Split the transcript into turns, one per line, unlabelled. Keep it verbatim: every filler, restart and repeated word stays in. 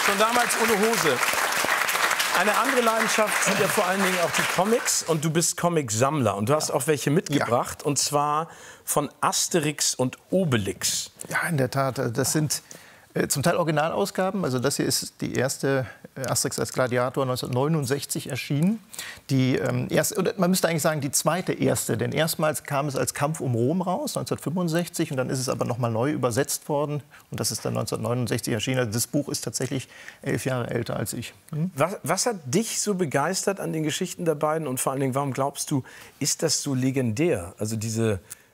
Schon damals ohne Hose. Eine andere Leidenschaft sind ja vor allen Dingen auch die Comics. Und du bist Comicsammler. Und du hast auch welche mitgebracht. Ja. Und zwar von Asterix und Obelix.
Ja, in der Tat. Das sind äh, zum Teil Originalausgaben. Also das hier ist die erste äh, Asterix als Gladiator neunzehnhundertneunundsechzig erschienen. Die ähm, erste, oder man müsste eigentlich sagen die zweite erste. Denn erstmals kam es als Kampf um Rom raus, neunzehnhundertfünfundsechzig. Und dann ist es aber noch mal neu übersetzt worden. Und das ist dann neunzehnhundertneunundsechzig erschienen. Also das Buch ist tatsächlich elf Jahre älter als ich. Hm?
Was, was hat dich so begeistert an den Geschichten der beiden? Und vor allen Dingen, warum glaubst du, ist das so legendär? Also diese